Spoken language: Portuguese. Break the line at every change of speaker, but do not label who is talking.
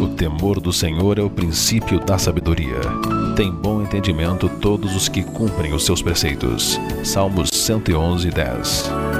temor do Senhor é o princípio da sabedoria. Tem bom entendimento todos os que cumprem os seus preceitos. Salmos 111:10.